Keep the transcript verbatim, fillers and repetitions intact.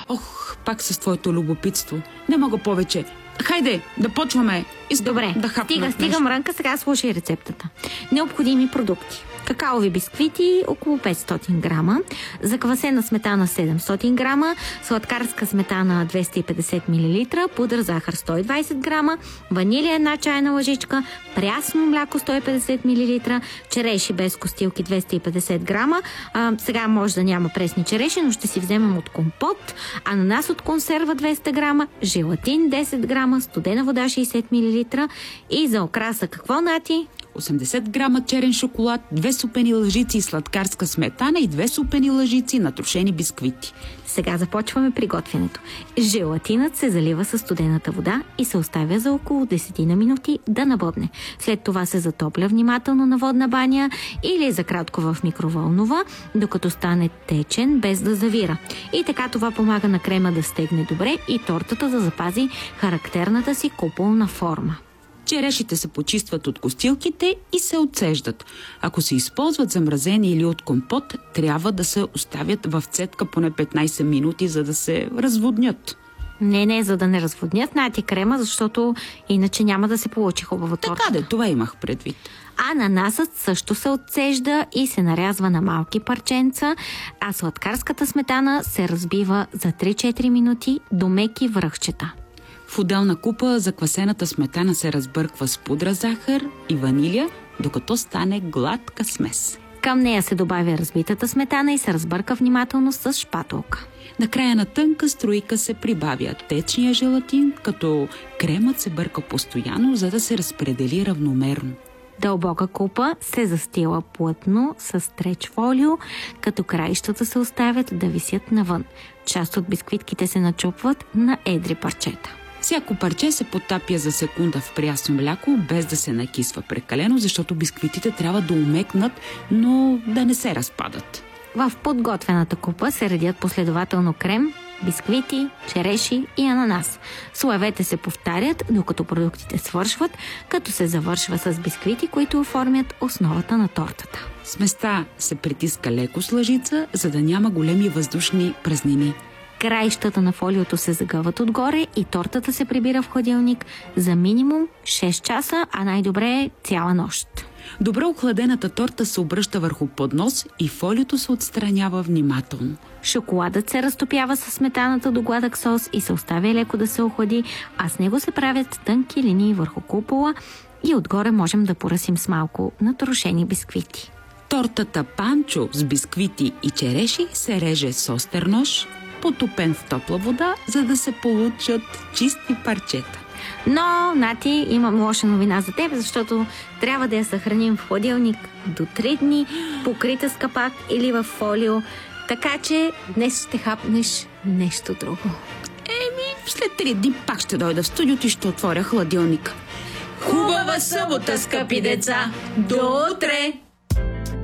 Ох, пак с твоето любопитство. Не мога повече. Хайде, да почваме. Искам Добре, да хапна стига, нещо. стига мрънка, сега слушай рецептата. Необходими продукти. Какаови бисквити около петстотин грама, заквасена сметана седемстотин грама, сладкарска сметана двеста и петдесет милилитра, пудър захар сто и двайсет грама, ванилия една чайна лъжичка, прясно мляко сто и петдесет милилитра, череши без костилки двеста и петдесет грама. А, сега може да няма пресни череши, но ще си вземем от компот, ананас от консерва двеста грама, желатин десет грама, студена вода шейсет милилитра и за окраса какво, Нати? осемдесет грама черен шоколад, две супени лъжици сладкарска сметана и две супени лъжици натрошени бисквити. Сега започваме приготвянето. Желатинът се залива със студената вода и се оставя за около десет минути да набъбне. След това се затопля внимателно на водна баня или за кратко в микроволнова, докато стане течен, без да завира. И така това помага на крема да стегне добре и тортата да запази характерната си куполна форма. Черешите се почистват от костилките и се отцеждат. Ако се използват замразени или от компот, трябва да се оставят в цетка поне петнайсет минути, за да се разводнят. Не, не, за да не разводнят Нати крема, защото иначе няма да се получи хубава торта. Така де, това имах предвид. Ананасът също се отцежда и се нарязва на малки парченца, а сладкарската сметана се разбива за три-четири минути до меки връхчета. В отделна купа заквасената сметана се разбърква с пудра захар и ванилия, докато стане гладка смес. Към нея се добавя разбитата сметана и се разбърка внимателно с шпатулка. Накрая на тънка струйка се прибавя течния желатин, като кремът се бърка постоянно, за да се разпредели равномерно. Дълбока купа се застила плътно с треч фолио, като краищата се оставят да висят навън. Част от бисквитките се начупват на едри парчета. Всяко парче се потапя за секунда в прясно мляко, без да се накисва прекалено, защото бисквитите трябва да умекнат, но да не се разпадат. В подготвената купа се редят последователно крем, бисквити, череши и ананас. Слоевете се повтарят, докато продуктите свършват, като се завършва с бисквити, които оформят основата на тортата. Сместа се притиска леко с лъжица, за да няма големи въздушни празнини. Краищата на фолиото се загъват отгоре и тортата се прибира в хладилник за минимум шест часа, а най-добре е цяла нощ. Добре охладената торта се обръща върху поднос и фолиото се отстранява внимателно. Шоколадът се разтопява със сметаната до гладък сос и се оставя леко да се охлади, а с него се правят тънки линии върху купола и отгоре можем да поръсим с малко натрошени бисквити. Тортата панчо с бисквити и череши се реже с остър нож, потопен в топла вода, за да се получат чисти парчета. Но, Нати, имам лоша новина за теб, защото трябва да я съхраним в хладилник до три дни, покрита с капак или в фолио, така че днес ще хапнеш нещо друго. Еми, след три дни пак ще дойда в студиото и ще отворя хладилника. Хубава събота, скъпи деца! До утре!